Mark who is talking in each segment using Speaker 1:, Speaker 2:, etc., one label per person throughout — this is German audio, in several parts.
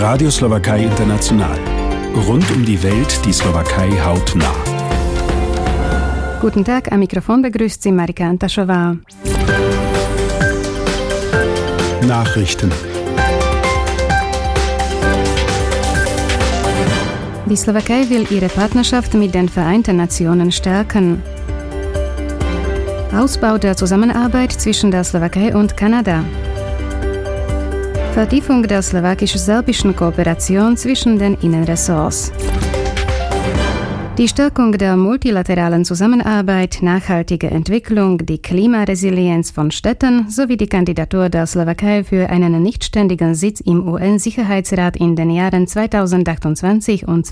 Speaker 1: Radio Slowakei International. Rund um die Welt die Slowakei hautnah.
Speaker 2: Guten Tag, am Mikrofon begrüßt Sie Marika Antaschova.
Speaker 1: Nachrichten.
Speaker 2: Die Slowakei will ihre Partnerschaft mit den Vereinten Nationen stärken. Ausbau der Zusammenarbeit zwischen der Slowakei und Kanada. Vertiefung der slowakisch-serbischen Kooperation zwischen den Innenressorts. Die Stärkung der multilateralen Zusammenarbeit, nachhaltige Entwicklung, die Klimaresilienz von Städten sowie die Kandidatur der Slowakei für einen nichtständigen Sitz im UN-Sicherheitsrat in den Jahren 2028 und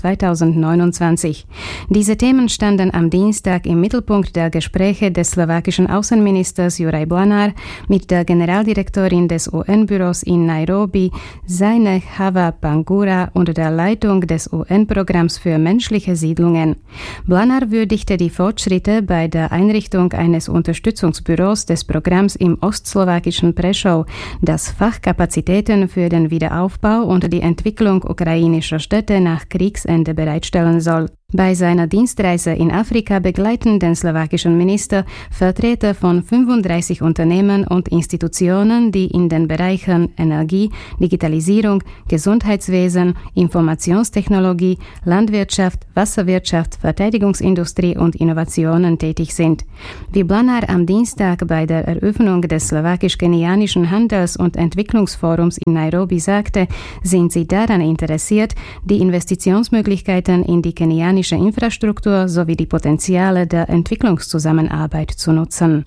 Speaker 2: 2029. Diese Themen standen am Dienstag im Mittelpunkt der Gespräche des slowakischen Außenministers Juraj Blanár mit der Generaldirektorin des UN-Büros in Nairobi, Zajneh Hava Pangura, unter der Leitung des UN-Programms für menschliche Siedlungen. Blanár würdigte die Fortschritte bei der Einrichtung eines Unterstützungsbüros des Programms im ostslowakischen Prešov, das Fachkapazitäten für den Wiederaufbau und die Entwicklung ukrainischer Städte nach Kriegsende bereitstellen soll. Bei seiner Dienstreise in Afrika begleiten den slowakischen Minister Vertreter von 35 Unternehmen und Institutionen, die in den Bereichen Energie, Digitalisierung, Gesundheitswesen, Informationstechnologie, Landwirtschaft, Wasserwirtschaft, Verteidigungsindustrie und Innovationen tätig sind. Wie Blanár am Dienstag bei der Eröffnung des slowakisch-kenianischen Handels- und Entwicklungsforums in Nairobi sagte, sind sie daran interessiert, die Investitionsmöglichkeiten in die kenianische Infrastruktur sowie die Potenziale der Entwicklungszusammenarbeit zu nutzen.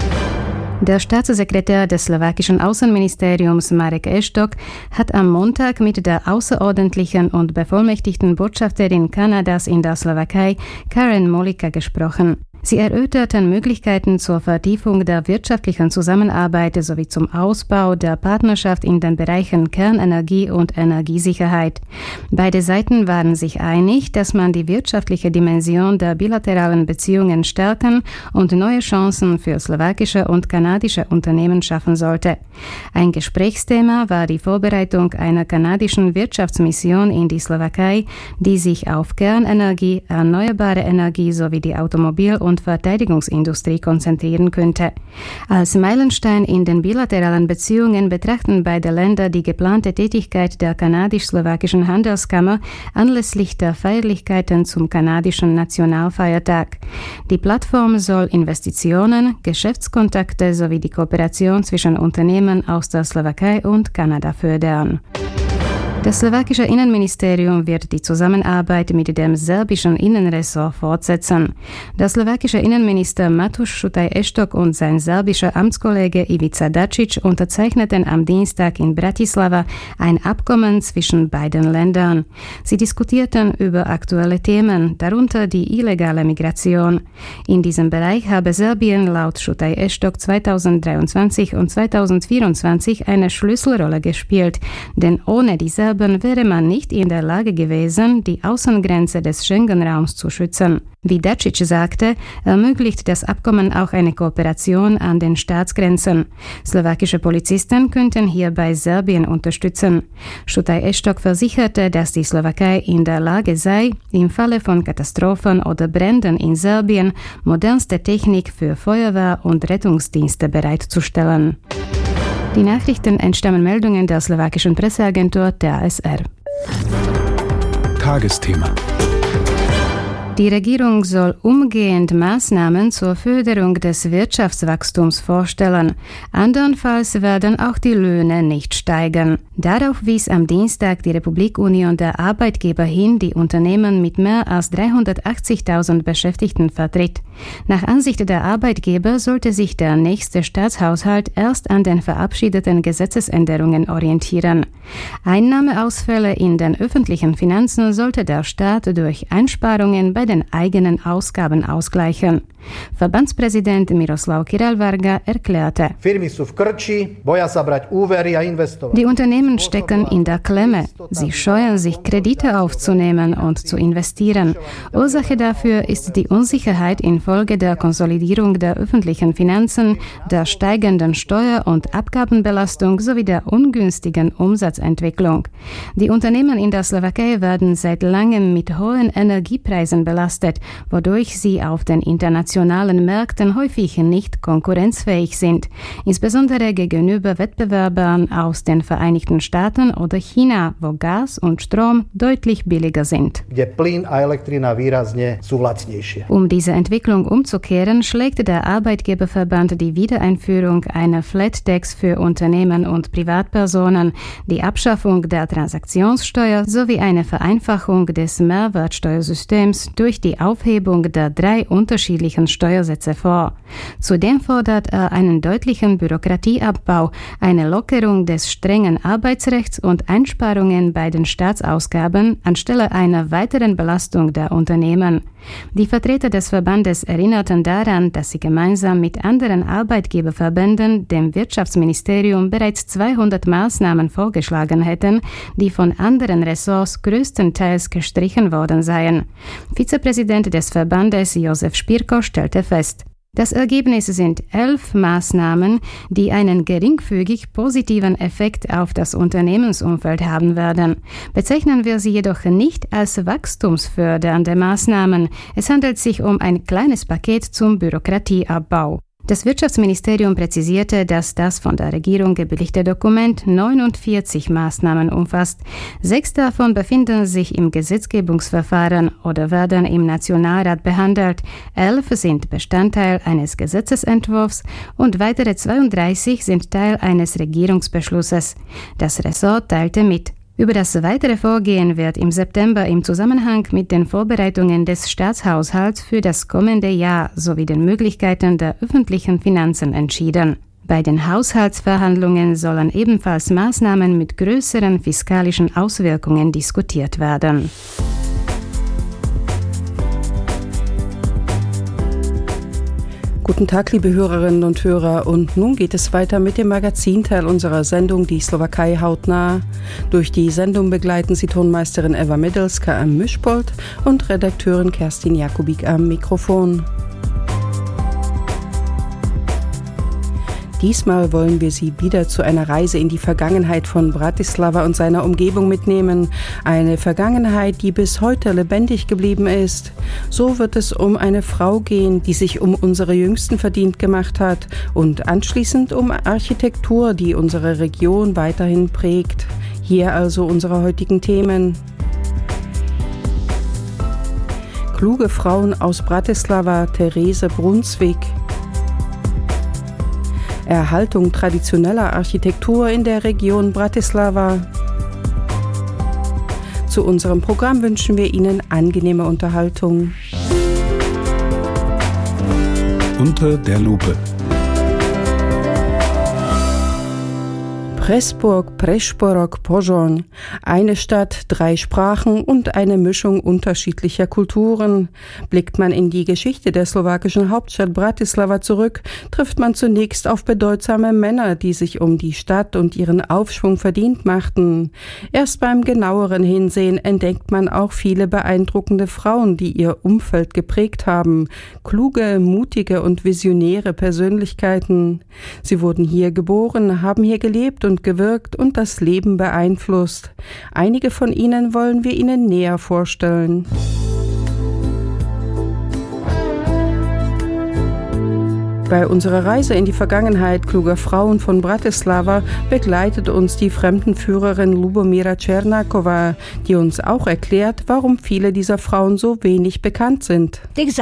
Speaker 2: Der Staatssekretär des slowakischen Außenministeriums Marek Eštok hat am Montag mit der außerordentlichen und bevollmächtigten Botschafterin Kanadas in der Slowakei, Karen Molika, gesprochen. Sie erörterten Möglichkeiten zur Vertiefung der wirtschaftlichen Zusammenarbeit sowie zum Ausbau der Partnerschaft in den Bereichen Kernenergie und Energiesicherheit. Beide Seiten waren sich einig, dass man die wirtschaftliche Dimension der bilateralen Beziehungen stärken und neue Chancen für slowakische und kanadische Unternehmen schaffen sollte. Ein Gesprächsthema war die Vorbereitung einer kanadischen Wirtschaftsmission in die Slowakei, die sich auf Kernenergie, erneuerbare Energie sowie die Automobil- und Verteidigungsindustrie konzentrieren könnte. Als Meilenstein in den bilateralen Beziehungen betrachten beide Länder die geplante Tätigkeit der kanadisch-slowakischen Handelskammer anlässlich der Feierlichkeiten zum kanadischen Nationalfeiertag. Die Plattform soll Investitionen, Geschäftskontakte sowie die Kooperation zwischen Unternehmen aus der Slowakei und Kanada fördern. Das slowakische Innenministerium wird die Zusammenarbeit mit dem serbischen Innenressort fortsetzen. Der slowakische Innenminister Mateusz Šutaj-Eštok und sein serbischer Amtskollege Ivica Dačić unterzeichneten am Dienstag in Bratislava ein Abkommen zwischen beiden Ländern. Sie diskutierten über aktuelle Themen, darunter die illegale Migration. In diesem Bereich habe Serbien laut Šutaj-Eštok 2023 und 2024 eine Schlüsselrolle gespielt, denn ohne die Serben wäre man nicht in der Lage gewesen, die Außengrenze des Schengen-Raums zu schützen. Wie Dačić sagte, ermöglicht das Abkommen auch eine Kooperation an den Staatsgrenzen. Slowakische Polizisten könnten hierbei Serbien unterstützen. Šutaj-Eštok versicherte, dass die Slowakei in der Lage sei, im Falle von Katastrophen oder Bränden in Serbien modernste Technik für Feuerwehr- und Rettungsdienste bereitzustellen. Die Nachrichten entstammen Meldungen der slowakischen Presseagentur TASR.
Speaker 1: Tagesthema.
Speaker 2: Die Regierung soll umgehend Maßnahmen zur Förderung des Wirtschaftswachstums vorstellen. Andernfalls werden auch die Löhne nicht steigen. Darauf wies am Dienstag die Republik-Union der Arbeitgeber hin, die Unternehmen mit mehr als 380.000 Beschäftigten vertritt. Nach Ansicht der Arbeitgeber sollte sich der nächste Staatshaushalt erst an den verabschiedeten Gesetzesänderungen orientieren. Einnahmeausfälle in den öffentlichen Finanzen sollte der Staat durch Einsparungen bei bei den eigenen Ausgaben ausgleichen. Verbandspräsident Miroslav Kiralvarga erklärte: Die Unternehmen stecken in der Klemme. Sie scheuen sich, Kredite aufzunehmen und zu investieren. Ursache dafür ist die Unsicherheit infolge der Konsolidierung der öffentlichen Finanzen, der steigenden Steuer- und Abgabenbelastung sowie der ungünstigen Umsatzentwicklung. Die Unternehmen in der Slowakei werden seit langem mit hohen Energiepreisen belastet, wodurch sie auf den internationalen Märkten häufig nicht konkurrenzfähig sind, insbesondere gegenüber Wettbewerbern aus den Vereinigten Staaten oder China, wo Gas und Strom deutlich billiger sind. Um diese Entwicklung umzukehren, schlägt der Arbeitgeberverband die Wiedereinführung einer Flat Tax für Unternehmen und Privatpersonen, die Abschaffung der Transaktionssteuer sowie eine Vereinfachung des Mehrwertsteuersystems durch die Aufhebung der 3 unterschiedlichen Steuersätze vor. Zudem fordert er einen deutlichen Bürokratieabbau, eine Lockerung des strengen Arbeitsrechts und Einsparungen bei den Staatsausgaben anstelle einer weiteren Belastung der Unternehmen. Die Vertreter des Verbandes erinnerten daran, dass sie gemeinsam mit anderen Arbeitgeberverbänden dem Wirtschaftsministerium bereits 200 Maßnahmen vorgeschlagen hätten, die von anderen Ressorts größtenteils gestrichen worden seien. Vizepräsident des Verbandes Josef Spirko stellte fest: Das Ergebnis sind 11 Maßnahmen, die einen geringfügig positiven Effekt auf das Unternehmensumfeld haben werden. Bezeichnen wir sie jedoch nicht als wachstumsfördernde Maßnahmen. Es handelt sich um ein kleines Paket zum Bürokratieabbau. Das Wirtschaftsministerium präzisierte, dass das von der Regierung gebilligte Dokument 49 Maßnahmen umfasst. 6 davon befinden sich im Gesetzgebungsverfahren oder werden im Nationalrat behandelt. 11 sind Bestandteil eines Gesetzesentwurfs und weitere 32 sind Teil eines Regierungsbeschlusses. Das Ressort teilte mit: Über das weitere Vorgehen wird im September im Zusammenhang mit den Vorbereitungen des Staatshaushalts für das kommende Jahr sowie den Möglichkeiten der öffentlichen Finanzen entschieden. Bei den Haushaltsverhandlungen sollen ebenfalls Maßnahmen mit größeren fiskalischen Auswirkungen diskutiert werden.
Speaker 3: Guten Tag, liebe Hörerinnen und Hörer, und nun geht es weiter mit dem Magazinteil unserer Sendung Die Slowakei hautnah. Durch die Sendung begleiten Sie Tonmeisterin Eva Medelska am Mischpult und Redakteurin Kerstin Jakubik am Mikrofon. Diesmal wollen wir Sie wieder zu einer Reise in die Vergangenheit von Bratislava und seiner Umgebung mitnehmen. Eine Vergangenheit, die bis heute lebendig geblieben ist. So wird es um eine Frau gehen, die sich um unsere Jüngsten verdient gemacht hat und anschließend um Architektur, die unsere Region weiterhin prägt. Hier also unsere heutigen Themen. Kluge Frauen aus Bratislava, Therese Brunswick. Erhaltung traditioneller Architektur in der Region Bratislava. Zu unserem Programm wünschen wir Ihnen angenehme Unterhaltung.
Speaker 1: Unter der Lupe.
Speaker 3: Pressburg, Prešporok, Požoň. Eine Stadt, 3 Sprachen und eine Mischung unterschiedlicher Kulturen. Blickt man in die Geschichte der slowakischen Hauptstadt Bratislava zurück, trifft man zunächst auf bedeutsame Männer, die sich um die Stadt und ihren Aufschwung verdient machten. Erst beim genaueren Hinsehen entdeckt man auch viele beeindruckende Frauen, die ihr Umfeld geprägt haben. Kluge, mutige und visionäre Persönlichkeiten. Sie wurden hier geboren, haben hier gelebt und gewirkt und das Leben beeinflusst. Einige von ihnen wollen wir Ihnen näher vorstellen. Bei unserer Reise in die Vergangenheit kluger Frauen von Bratislava begleitet uns die Fremdenführerin Lubomira Černáková, die uns auch erklärt, warum viele dieser Frauen so wenig bekannt sind.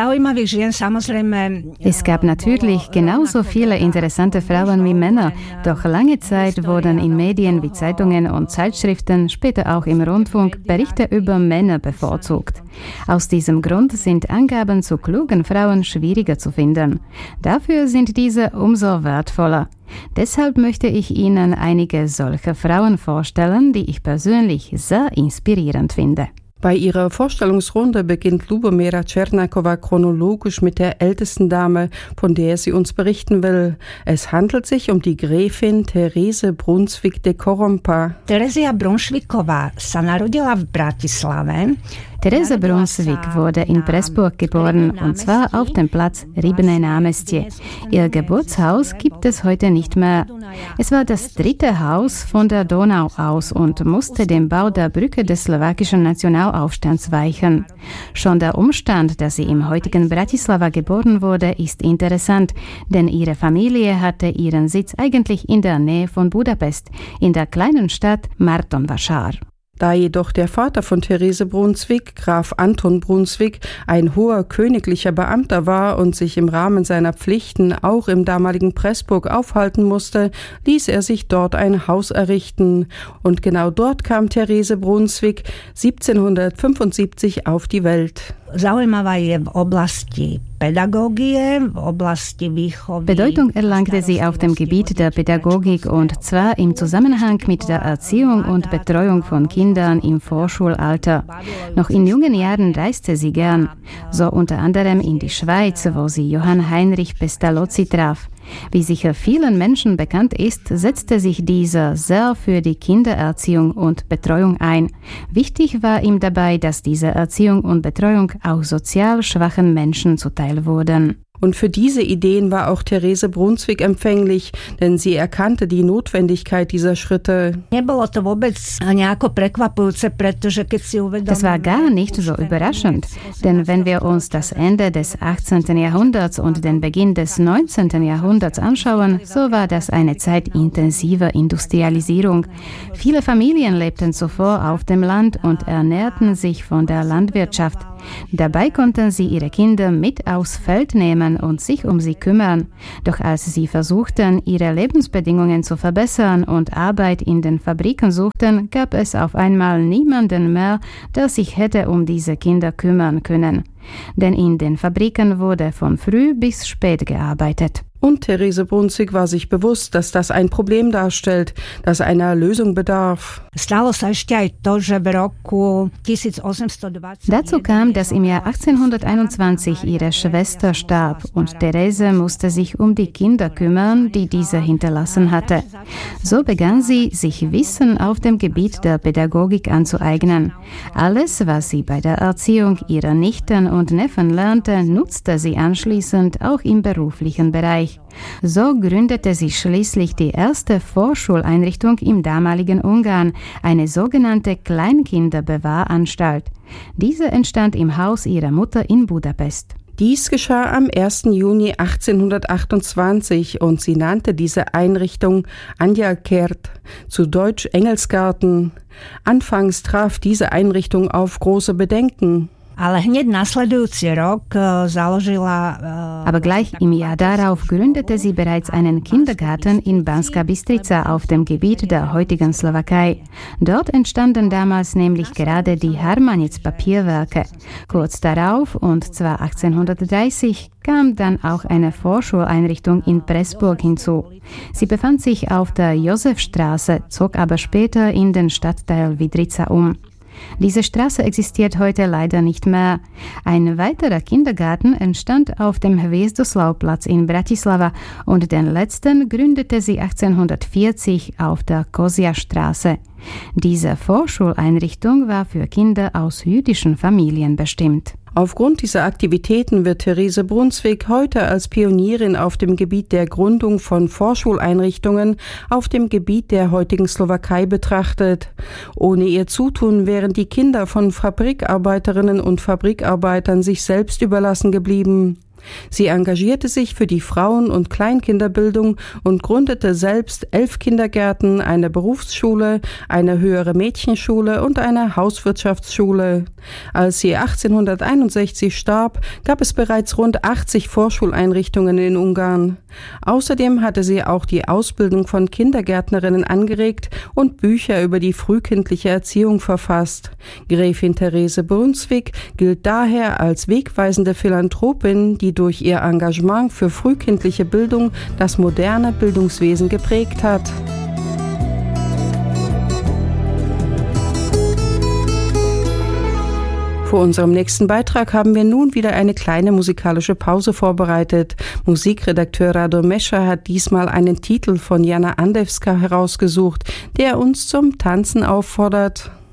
Speaker 2: Es gab natürlich genauso viele interessante Frauen wie Männer, doch lange Zeit wurden in Medien wie Zeitungen und Zeitschriften, später auch im Rundfunk, Berichte über Männer bevorzugt. Aus diesem Grund sind Angaben zu klugen Frauen schwieriger zu finden. Dafür sind diese umso wertvoller. Deshalb möchte ich Ihnen einige solcher Frauen vorstellen, die ich persönlich sehr inspirierend finde.
Speaker 3: Bei ihrer Vorstellungsrunde beginnt Lubomira Černáková chronologisch mit der ältesten Dame, von der sie uns berichten will. Es handelt sich um die Gräfin Therese Brunswick de Korompa.
Speaker 4: Terezia Brunšviková sa narodila v Bratislave.
Speaker 2: Therese Brunswick wurde in Pressburg geboren, und zwar auf dem Platz Rybné námestie. Ihr Geburtshaus gibt es heute nicht mehr. Es war das dritte Haus von der Donau aus und musste dem Bau der Brücke des slowakischen Nationalaufstands weichen. Schon der Umstand, dass sie im heutigen Bratislava geboren wurde, ist interessant, denn ihre Familie hatte ihren Sitz eigentlich in der Nähe von Budapest, in der kleinen Stadt Martonvásár.
Speaker 3: Da jedoch der Vater von Therese Brunswick, Graf Anton Brunswick, ein hoher königlicher Beamter war und sich im Rahmen seiner Pflichten auch im damaligen Pressburg aufhalten musste, ließ er sich dort ein Haus errichten. Und genau dort kam Therese Brunswick 1775 auf die Welt.
Speaker 4: Zaujímavá je v oblasti Pädagógie, v oblasti výchovy.
Speaker 2: Bedeutung erlangte sie auf dem Gebiet der Pädagogik, und zwar im Zusammenhang mit der Erziehung und Betreuung von Kindern im Vorschulalter. Noch in jungen Jahren reiste sie gern, so unter anderem in die Schweiz, wo sie Johann Heinrich Pestalozzi traf. Wie sicher vielen Menschen bekannt ist, setzte sich dieser sehr für die Kindererziehung und Betreuung ein. Wichtig war ihm dabei, dass diese Erziehung und Betreuung auch sozial schwachen Menschen zuteil wurden.
Speaker 3: Und für diese Ideen war auch Therese Brunswick empfänglich, denn sie erkannte die Notwendigkeit dieser Schritte.
Speaker 2: Das war gar nicht so überraschend, denn wenn wir uns das Ende des 18. Jahrhunderts und den Beginn des 19. Jahrhunderts anschauen, so war das eine Zeit intensiver Industrialisierung. Viele Familien lebten zuvor auf dem Land und ernährten sich von der Landwirtschaft. Dabei konnten sie ihre Kinder mit aufs Feld nehmen und sich um sie kümmern. Doch als sie versuchten, ihre Lebensbedingungen zu verbessern und Arbeit in den Fabriken suchten, gab es auf einmal niemanden mehr, der sich hätte um diese Kinder kümmern können. Denn in den Fabriken wurde von früh bis spät gearbeitet.
Speaker 3: Und Therese Brunswick war sich bewusst, dass das ein Problem darstellt, das einer Lösung bedarf.
Speaker 2: Dazu kam, dass im Jahr 1821 ihre Schwester starb und Therese musste sich um die Kinder kümmern, die diese hinterlassen hatte. So begann sie, sich Wissen auf dem Gebiet der Pädagogik anzueignen. Alles, was sie bei der Erziehung ihrer Nichten und Neffen lernte, nutzte sie anschließend auch im beruflichen Bereich. So gründete sie schließlich die erste Vorschuleinrichtung im damaligen Ungarn, eine sogenannte Kleinkinderbewahranstalt. Diese entstand im Haus ihrer Mutter in Budapest.
Speaker 3: Dies geschah am 1. Juni 1828 und sie nannte diese Einrichtung Angyalkert, zu Deutsch Engelsgarten. Anfangs traf diese Einrichtung auf große Bedenken.
Speaker 2: Aber gleich im Jahr darauf gründete sie bereits einen Kindergarten in Banská Bystrica auf dem Gebiet der heutigen Slowakei. Dort entstanden damals nämlich gerade die Harmanic-Papierwerke. Kurz darauf, und zwar 1830, kam dann auch eine Vorschuleinrichtung in Pressburg hinzu. Sie befand sich auf der Josefstraße, zog aber später in den Stadtteil Vidrica um. Diese Straße existiert heute leider nicht mehr. Ein weiterer Kindergarten entstand auf dem Hviezdoslav-Platz in Bratislava und den letzten gründete sie 1840 auf der Kozia-Straße. Diese Vorschuleinrichtung war für Kinder aus jüdischen Familien bestimmt.
Speaker 3: Aufgrund dieser Aktivitäten wird Therese Brunswick heute als Pionierin auf dem Gebiet der Gründung von Vorschuleinrichtungen auf dem Gebiet der heutigen Slowakei betrachtet. Ohne ihr Zutun wären die Kinder von Fabrikarbeiterinnen und Fabrikarbeitern sich selbst überlassen geblieben. Sie engagierte sich für die Frauen- und Kleinkinderbildung und gründete selbst 11 Kindergärten, eine Berufsschule, eine höhere Mädchenschule und eine Hauswirtschaftsschule. Als sie 1861 starb, gab es bereits rund 80 Vorschuleinrichtungen in Ungarn. Außerdem hatte sie auch die Ausbildung von Kindergärtnerinnen angeregt und Bücher über die frühkindliche Erziehung verfasst. Gräfin Therese Brunswick gilt daher als wegweisende Philanthropin, die durch ihr Engagement für frühkindliche Bildung das moderne Bildungswesen geprägt hat. Vor unserem nächsten Beitrag haben wir nun wieder eine kleine musikalische Pause vorbereitet. Musikredakteur Rado Mescher hat diesmal einen Titel von Jana Andewska herausgesucht, der uns zum Tanzen auffordert.